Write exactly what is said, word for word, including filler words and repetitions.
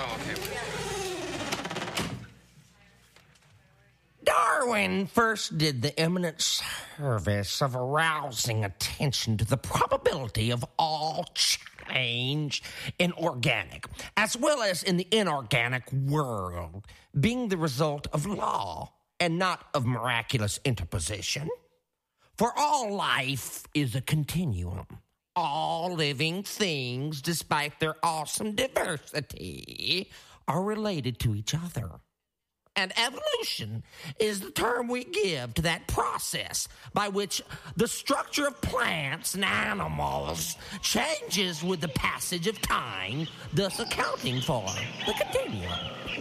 Oh, okay. Darwin first did the eminent service of arousing attention to the probability of all change in organic, as well as in the inorganic world, being the result of law and not of miraculous interposition. For all life is a continuum. All living things, despite their awesome diversity, are related to each other. And evolution is the term we give to that process by which the structure of plants and animals changes with the passage of time, thus accounting for the continuum.